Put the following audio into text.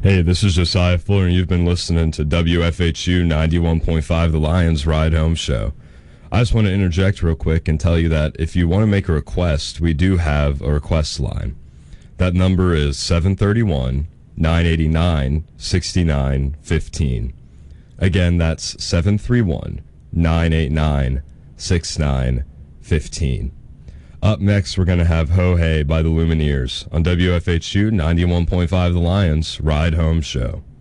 Hey, this is Josiah Fuller, and you've been listening to WFHU 91.5, The Lions Ride Home Show. I just want to interject real quick and tell you that if you want to make a request, we do have a request line. That number is 731-989-6915. Again, that's 731-989-6915. Up next, we're going to have Ho Hey by the Lumineers on WFHU 91.5 The Lions Ride Home Show.